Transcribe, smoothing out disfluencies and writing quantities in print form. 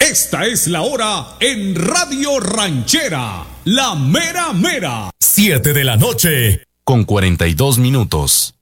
Esta es la hora en Radio Ranchera, la mera mera. 7 de la noche, con 42 minutos.